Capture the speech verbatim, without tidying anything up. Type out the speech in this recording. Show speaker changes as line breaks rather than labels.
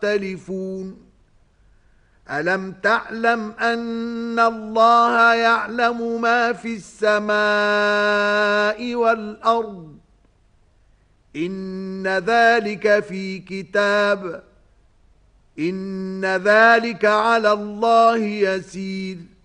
يختلفون ألم تعلم أن الله يعلم ما في السماء والأرض إن ذلك في كتاب إن ذلك على الله يسير